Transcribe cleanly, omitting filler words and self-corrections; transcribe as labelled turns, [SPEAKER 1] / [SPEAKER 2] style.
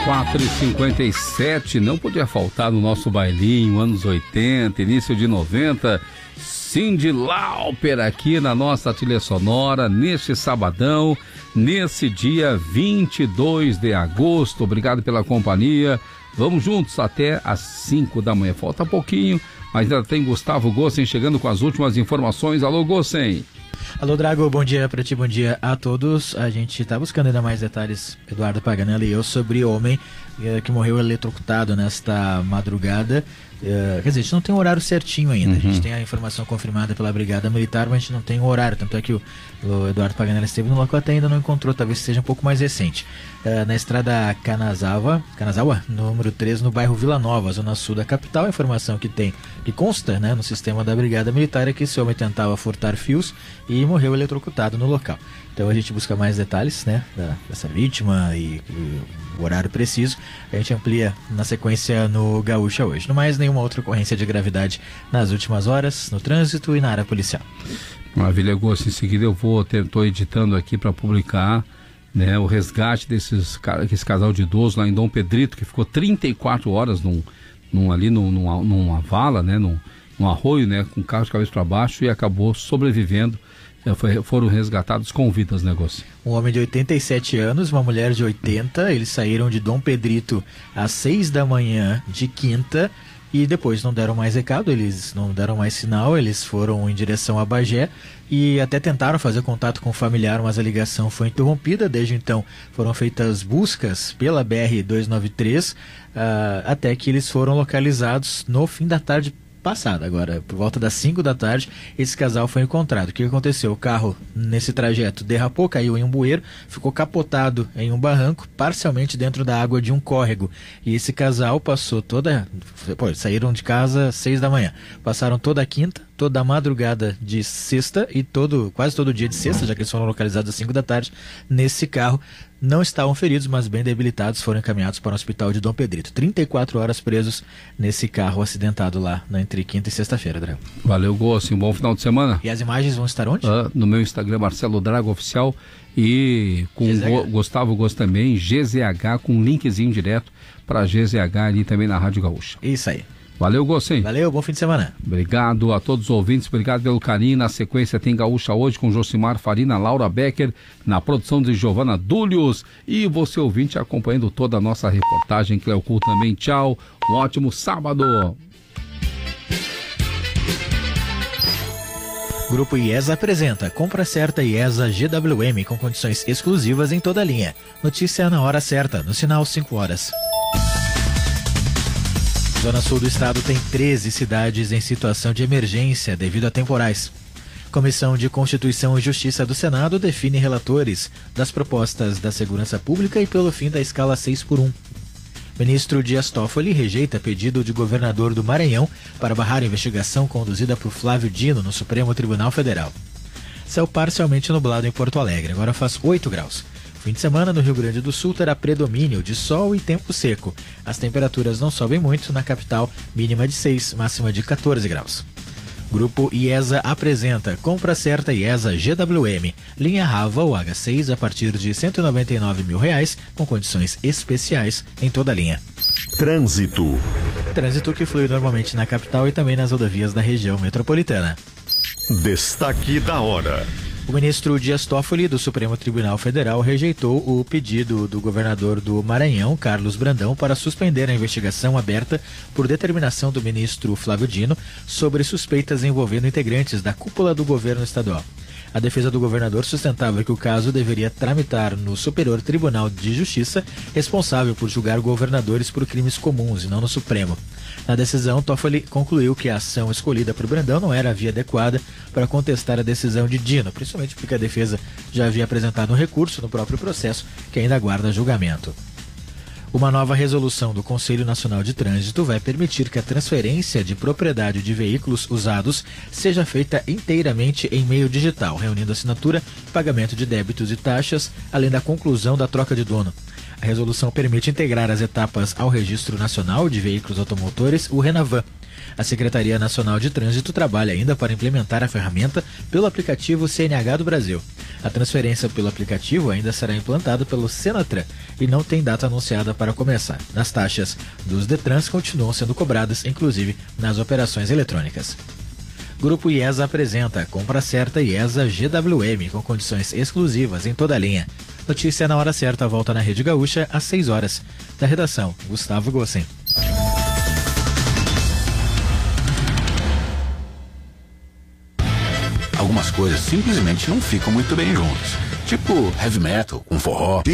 [SPEAKER 1] 4h57, não podia faltar no nosso bailinho, anos 80, início de 90, Cyndi Lauper aqui na nossa trilha sonora, neste sabadão, nesse dia 22 de agosto. Obrigado pela companhia, vamos juntos até às 5 da manhã, falta pouquinho, mas ainda tem Gustavo Gossen chegando com as últimas informações. Alô, Gossen.
[SPEAKER 2] Alô, Drago, bom dia pra ti, bom dia a todos. A gente tá buscando ainda mais detalhes, Eduardo Paganelli e eu, sobre o homem que morreu eletrocutado nesta madrugada. Quer dizer, a gente não tem um horário certinho ainda. A gente tem a informação confirmada pela Brigada Militar, mas a gente não tem um horário. Tanto é que o Eduardo Paganelli esteve no local, até ainda não encontrou, talvez seja um pouco mais recente. Na estrada Kanazawa, número 3, no bairro Vila Nova, zona sul da capital. A informação que consta, né, no sistema da Brigada Militar é que esse homem tentava furtar fios e morreu eletrocutado no local. Então a gente busca mais detalhes, né, dessa vítima e o horário preciso. A gente amplia na sequência no Gaúcha hoje. No mais, nenhuma outra ocorrência de gravidade nas últimas horas, no trânsito e na área policial.
[SPEAKER 1] Maravilha, Gosto. Em seguida eu estou editando aqui para publicar, né, o resgate desse casal de idosos lá em Dom Pedrito, que ficou 34 horas numa vala, né, num arroio, né, com o carro de cabeça para baixo, e acabou sobrevivendo. Foram resgatados com vidas, negócio.
[SPEAKER 2] Um homem de 87 anos, uma mulher de 80, eles saíram de Dom Pedrito às 6 da manhã de quinta e depois não deram mais recado, eles não deram mais sinal, eles foram em direção a Bagé e até tentaram fazer contato com o familiar, mas a ligação foi interrompida. Desde então foram feitas buscas pela BR-293 até que eles foram localizados no fim da tarde passada. Agora, por volta das 5 da tarde, esse casal foi encontrado. O que aconteceu? O carro, nesse trajeto, derrapou, caiu em um bueiro, ficou capotado em um barranco, parcialmente dentro da água de um córrego. E esse casal passou saíram de casa às 6 da manhã. Passaram toda a quinta, toda a madrugada de sexta e quase todo dia de sexta, já que eles foram localizados às 5 da tarde, nesse carro. Não estavam feridos, mas bem debilitados, foram encaminhados para o hospital de Dom Pedrito. 34 horas presos nesse carro acidentado lá entre quinta e sexta-feira, Drago.
[SPEAKER 1] Valeu, Gosto, um bom final de semana.
[SPEAKER 2] E as imagens vão estar onde?
[SPEAKER 1] No meu Instagram, Marcelo Drago Oficial, e com Gustavo Gosto também, GZH, com um linkzinho direto para GZH ali também na Rádio Gaúcha.
[SPEAKER 2] Isso aí.
[SPEAKER 1] Valeu, Gossim.
[SPEAKER 2] Valeu, bom fim de semana.
[SPEAKER 1] Obrigado a todos os ouvintes, obrigado pelo carinho. Na sequência tem Gaúcha Hoje com Josimar Farina, Laura Becker, na produção de Giovana Dúlios, e você ouvinte acompanhando toda a nossa reportagem. Cleocul também, tchau, um ótimo sábado.
[SPEAKER 2] Grupo IESA apresenta Compra Certa IESA GWM com condições exclusivas em toda a linha. Notícia na hora certa, no sinal 5 horas. Zona Sul do Estado tem 13 cidades em situação de emergência devido a temporais. Comissão de Constituição e Justiça do Senado define relatores das propostas da Segurança Pública e pelo fim da escala 6x1. Ministro Dias Toffoli rejeita pedido de governador do Maranhão para barrar a investigação conduzida por Flávio Dino no Supremo Tribunal Federal. Céu parcialmente nublado em Porto Alegre, agora faz 8 graus. Fim de semana no Rio Grande do Sul terá predomínio de sol e tempo seco. As temperaturas não sobem muito na capital, mínima de 6, máxima de 14 graus. Grupo IESA apresenta Compra Certa IESA GWM, linha Rava ou H6 a partir de R$ 199 mil, com condições especiais em toda a linha.
[SPEAKER 3] Trânsito.
[SPEAKER 2] Trânsito que flui normalmente na capital e também nas rodovias da região metropolitana.
[SPEAKER 3] Destaque da hora.
[SPEAKER 2] O ministro Dias Toffoli, do Supremo Tribunal Federal, rejeitou o pedido do governador do Maranhão, Carlos Brandão, para suspender a investigação aberta por determinação do ministro Flávio Dino sobre suspeitas envolvendo integrantes da cúpula do governo estadual. A defesa do governador sustentava que o caso deveria tramitar no Superior Tribunal de Justiça, responsável por julgar governadores por crimes comuns e não no Supremo. Na decisão, Toffoli concluiu que a ação escolhida por Brandão não era a via adequada para contestar a decisão de Dino, principalmente porque a defesa já havia apresentado um recurso no próprio processo que ainda aguarda julgamento. Uma nova resolução do Conselho Nacional de Trânsito vai permitir que a transferência de propriedade de veículos usados seja feita inteiramente em meio digital, reunindo assinatura, pagamento de débitos e taxas, além da conclusão da troca de dono. A resolução permite integrar as etapas ao Registro Nacional de Veículos Automotores, o Renavan. A Secretaria Nacional de Trânsito trabalha ainda para implementar a ferramenta pelo aplicativo CNH do Brasil. A transferência pelo aplicativo ainda será implantada pelo Senatran e não tem data anunciada para começar. As taxas dos Detrans continuam sendo cobradas, inclusive nas operações eletrônicas. Grupo IESA apresenta Compra Certa IESA GWM com condições exclusivas em toda a linha. Notícia na hora certa, volta na Rede Gaúcha às 6 horas. Da redação, Gustavo Gossen.
[SPEAKER 4] Algumas coisas simplesmente não ficam muito bem juntas. Tipo heavy metal com forró.